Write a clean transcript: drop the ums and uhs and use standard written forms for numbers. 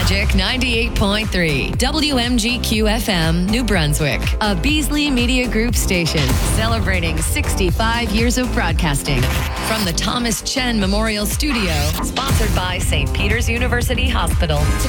Magic 98.3, WMGQ FM, New Brunswick, a Beasley Media Group station celebrating 65 years of broadcasting. From the Thomas Chen Memorial Studio, sponsored by St. Peter's University Hospital. To